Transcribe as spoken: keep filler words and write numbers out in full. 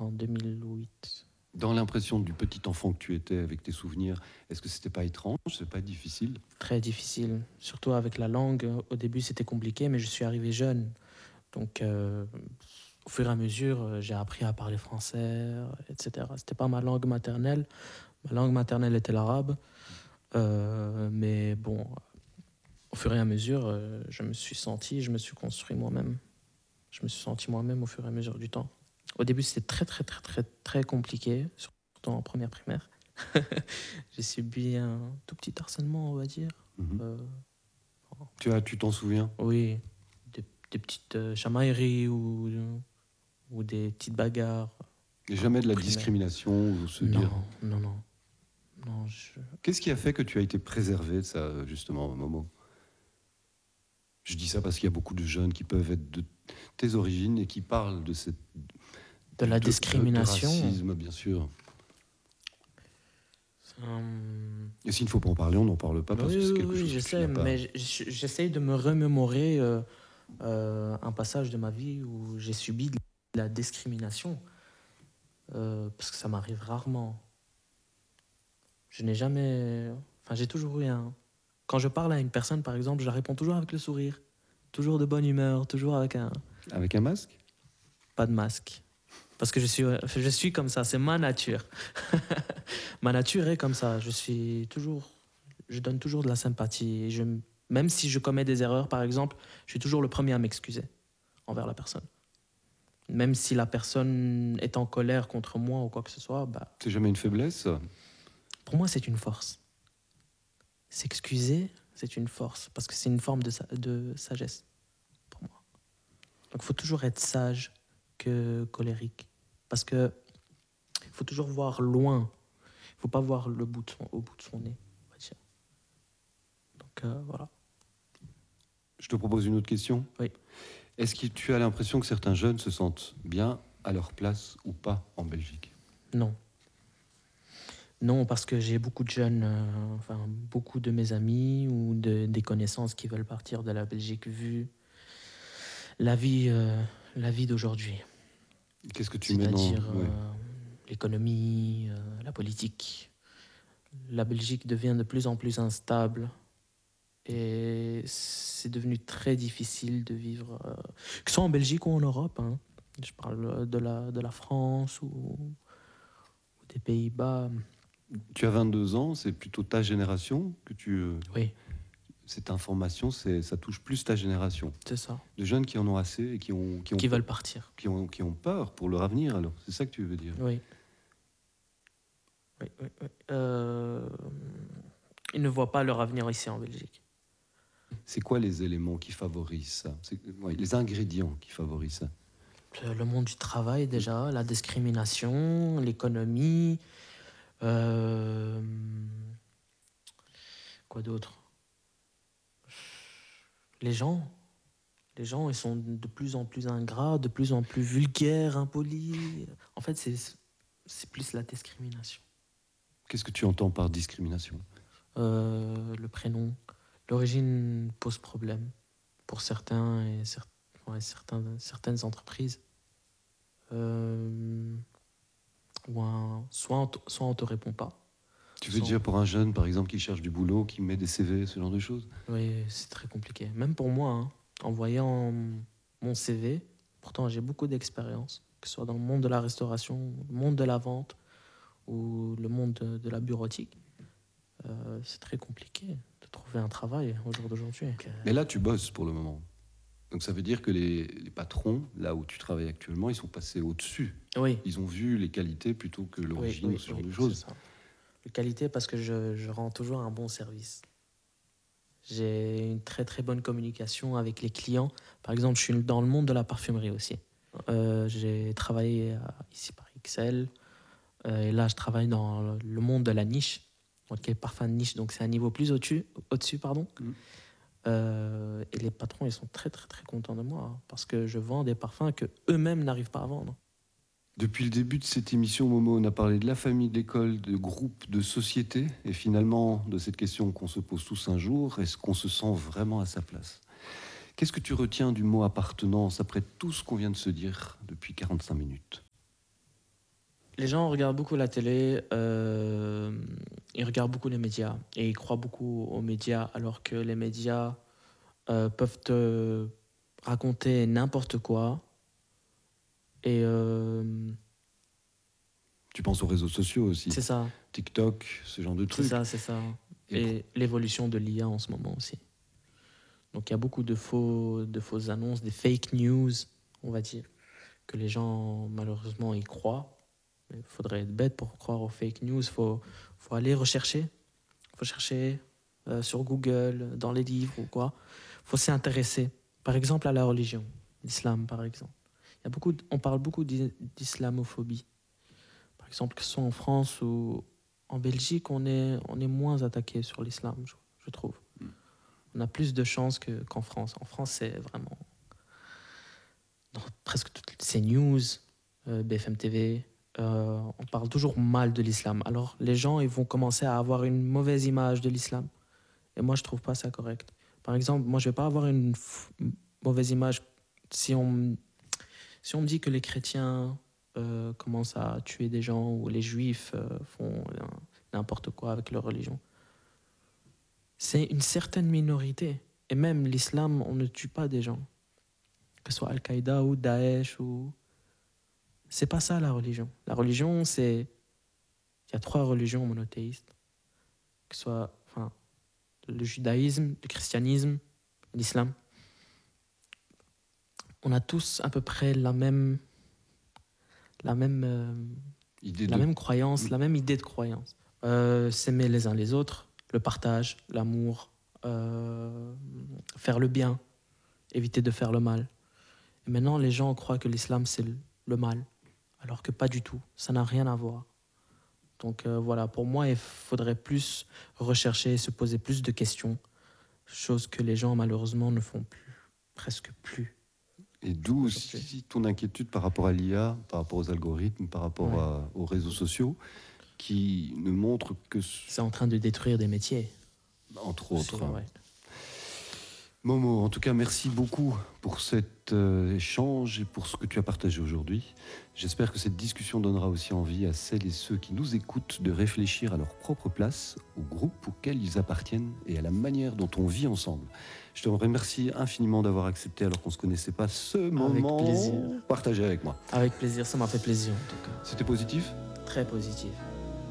en deux mille huit. Dans l'impression du petit enfant que tu étais avec tes souvenirs, est-ce que c'était pas étrange, c'est pas difficile? Très difficile, surtout avec la langue. Au début, c'était compliqué, mais je suis arrivé jeune. Donc, euh, au fur et à mesure, euh, j'ai appris à parler français, euh, et cetera. C'était pas ma langue maternelle. Ma langue maternelle était l'arabe. Euh, mais bon, au fur et à mesure, euh, je me suis senti, je me suis construit moi-même. Je me suis senti moi-même au fur et à mesure du temps. Au début, c'était très, très, très, très, très compliqué, surtout en première primaire. J'ai subi un tout petit harcèlement, on va dire. Mhm. Euh, Tu as, tu t'en souviens? oui, des, des petites euh, chamailleries ou, ou des petites bagarres. Et jamais de la Primaire. discrimination ou se Non, dire... non, non. non je... Qu'est-ce qui a fait que tu as été préservé de ça, justement, Momo? Je dis ça parce qu'il y a beaucoup de jeunes qui peuvent être de tes origines et qui parlent de cette... De la de, discrimination. De, de racisme, bien sûr. Hum... Et s'il ne faut pas en parler, on n'en parle pas parce oui, que c'est oui, quelque oui, chose je que sais, tu n'as pas. mais j'essaye de me remémorer euh, euh, un passage de ma vie où j'ai subi de la discrimination. Euh, parce que ça m'arrive rarement. Je n'ai jamais... Enfin, j'ai toujours eu un... Quand je parle à une personne, par exemple, je la réponds toujours avec le sourire. Toujours de bonne humeur, toujours avec un... Avec un masque? Pas de masque. Parce que je suis, je suis comme ça, c'est ma nature. Ma nature est comme ça. Je suis toujours... Je donne toujours de la sympathie. Je, même si je commets des erreurs, par exemple, je suis toujours le premier à m'excuser envers la personne. Même si la personne est en colère contre moi ou quoi que ce soit, bah... C'est jamais une faiblesse? Pour moi, c'est une force. S'excuser, c'est une force, parce que c'est une forme de, sa de sagesse, pour moi. Donc il faut toujours être sage que colérique, parce que il faut toujours voir loin, il ne faut pas voir le bout de son, au bout de son nez, on va dire. Donc euh, voilà. Je te propose une autre question. Oui. Est-ce que tu as l'impression que certains jeunes se sentent bien à leur place ou pas en Belgique? Non. Non, parce que j'ai beaucoup de jeunes, euh, enfin beaucoup de mes amis ou de, des connaissances qui veulent partir de la Belgique vu la vie, euh, la vie d'aujourd'hui. Qu'est-ce que tu mets dans... C'est-à-dire ouais. euh, l'économie, euh, la politique. La Belgique devient de plus en plus instable et c'est devenu très difficile de vivre, euh, que ce soit en Belgique ou en Europe. Hein. Je parle de la, de la France ou, ou des Pays-Bas. Tu as vingt-deux ans, c'est plutôt ta génération que tu... euh, Oui. Cette information, ça touche plus ta génération. C'est ça. De jeunes qui en ont assez et qui ont... Qui, ont qui veulent partir. Qui ont, qui ont peur pour leur avenir, alors. C'est ça que tu veux dire? Oui. Oui, oui, oui. Euh... Ils ne voient pas leur avenir ici en Belgique. C'est quoi les éléments qui favorisent ça? Ouais, les ingrédients qui favorisent ça? Le monde du travail déjà, la discrimination, l'économie, euh... quoi d'autre? Les gens. Les gens, ils sont de plus en plus ingrats, de plus en plus vulgaires, impolis. En fait, c'est plus la discrimination. Qu'est-ce que tu entends par discrimination? euh, Le prénom. L'origine pose problème pour certains et cer ouais, certains, certaines entreprises. Euh, ou un, soit, on soit on te répond pas. Tu veux dire pour un jeune, par exemple, qui cherche du boulot, qui met des C V, ce genre de choses? Oui, c'est très compliqué. Même pour moi, hein, en voyant mon C V, pourtant j'ai beaucoup d'expérience, que ce soit dans le monde de la restauration, le monde de la vente ou le monde de, de la bureautique. Euh, c'est très compliqué de trouver un travail au jour d'aujourd'hui. Mais là, tu bosses pour le moment. Donc ça veut dire que les, les patrons, là où tu travailles actuellement, ils sont passés au-dessus. Oui. Ils ont vu les qualités plutôt que l'origine, oui, oui, ou ce genre oui, de choses. Ça. Les qualités parce que je, je rends toujours un bon service. J'ai une très très bonne communication avec les clients. Par exemple, je suis dans le monde de la parfumerie aussi. Euh, j'ai travaillé à, ici par X L. Euh, et là, je travaille dans le monde de la niche. Donc, les parfums de niche, donc c'est un niveau plus au-dessus, au-dessus, pardon. Mmh. Euh, et les patrons, ils sont très très très contents de moi hein, parce que je vends des parfums que eux-mêmes n'arrivent pas à vendre. Depuis le début de cette émission, Momo, on a parlé de la famille, de l'école, de groupe, de société, et finalement de cette question qu'on se pose tous un jour, est-ce qu'on se sent vraiment à sa place? Qu'est-ce que tu retiens du mot appartenance après tout ce qu'on vient de se dire depuis quarante-cinq minutes? Les gens regardent beaucoup la télé, euh, ils regardent beaucoup les médias et ils croient beaucoup aux médias, alors que les médias euh, peuvent te raconter n'importe quoi. Et euh, Tu penses aux réseaux sociaux aussi, c'est ça, TikTok, ce genre de c'est trucs. ça, c'est ça. Et pour- Et l'évolution de l'I A en ce moment aussi. Donc il y a beaucoup de, faux, de fausses annonces, des fake news, on va dire, que les gens malheureusement y croient. Il faudrait être bête pour croire aux fake news. Il faut, faut aller rechercher. Il faut chercher euh, sur Google, dans les livres ou quoi. Il faut s'y intéresser. Par exemple, à la religion, l'islam, par exemple. Il y a beaucoup de- on parle beaucoup d'i- d'islamophobie. Par exemple, que ce soit en France ou en Belgique, on est, on est moins attaqué sur l'islam, je, je trouve. On a plus de chances que- qu'en France. En France, c'est vraiment dans presque toutes ces news, euh, B F M T V, euh, on parle toujours mal de l'islam. Alors les gens, ils vont commencer à avoir une mauvaise image de l'islam. Et moi, je trouve pas ça correct. Par exemple, moi, je vais pas avoir une f- mauvaise image si on, m- si on me dit que les chrétiens euh, commencent à tuer des gens ou les juifs euh, font euh, n'importe quoi avec leur religion. C'est une certaine minorité. Et même l'islam, on ne tue pas des gens. Que ce soit Al-Qaïda ou Daesh ou... C'est pas ça la religion. La religion, c'est... Il y a trois religions monothéistes. Que ce soit enfin, le judaïsme, le christianisme, l'islam. On a tous à peu près la même... La même, euh, idée la de... même croyance, la même idée de croyance. Euh, s'aimer les uns les autres, le partage, l'amour, euh, faire le bien, éviter de faire le mal. Et maintenant, les gens croient que l'islam, c'est le, le mal, alors que pas du tout. Ça n'a rien à voir. Donc euh, voilà, pour moi, il faudrait plus rechercher, se poser plus de questions, chose que les gens, malheureusement, ne font plus, presque plus Et d'où aujourd'hui. aussi ton inquiétude par rapport à l'I A, par rapport aux algorithmes, par rapport Ouais. à- aux réseaux sociaux, qui ne montrent que, C'est en train de détruire des métiers. entre C'est- autres. ouais. Momo, en tout cas, merci beaucoup pour cet euh, échange et pour ce que tu as partagé aujourd'hui. J'espère que cette discussion donnera aussi envie à celles et ceux qui nous écoutent de réfléchir à leur propre place, au groupe auquel ils appartiennent et à la manière dont on vit ensemble. Je te remercie infiniment d'avoir accepté, alors qu'on ne se connaissait pas, ce moment plaisir. partagé avec moi. Avec plaisir, ça m'a fait plaisir en tout cas. C'était positif ? Très positif.